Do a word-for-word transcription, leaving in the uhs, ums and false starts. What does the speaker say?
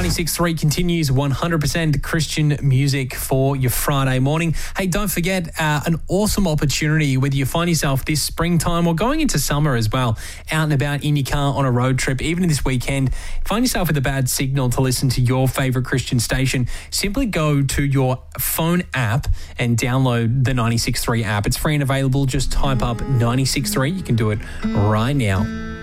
ninety-six point three continues one hundred percent Christian music for your Friday morning. Hey, don't forget uh, an awesome opportunity, whether you find yourself this springtime or going into summer as well, out and about in your car on a road trip, even this weekend, find yourself with a bad signal to listen to your favourite Christian station, simply go to your phone app and download the ninety-six point three app. It's free and available. Just type up ninety-six point three. You can do it right now.